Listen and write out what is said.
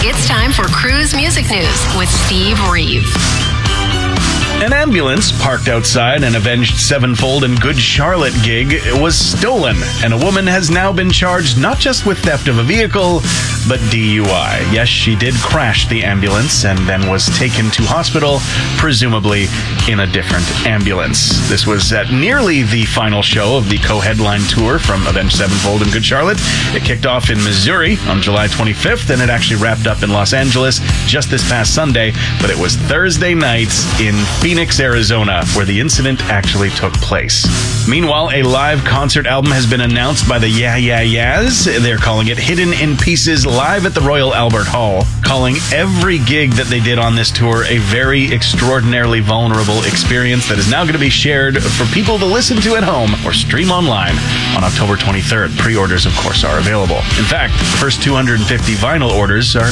It's time for Cruise Music News with Steve Reeve. An ambulance parked outside an Avenged Sevenfold and Good Charlotte gig was stolen, and a woman has now been charged not just with theft of a vehicle, but DUI. Yes, she did crash the ambulance and then was taken to hospital, presumably in a different ambulance. This was at nearly the final show of the co-headline tour from Avenged Sevenfold and Good Charlotte. It kicked off in Missouri on July 25th, and it actually wrapped up in Los Angeles just this past Sunday, but it was Thursday night in Phoenix, Arizona, where the incident actually took place. Meanwhile, a live concert album has been announced by the Yeah Yeah Yeahs. They're calling it Hidden in Pieces, live at the Royal Albert Hall, calling every gig that they did on this tour a very extraordinarily vulnerable experience that is now going to be shared for people to listen to at home or stream online on October 23rd. Pre-orders, of course, are available. In fact, the first 250 vinyl orders are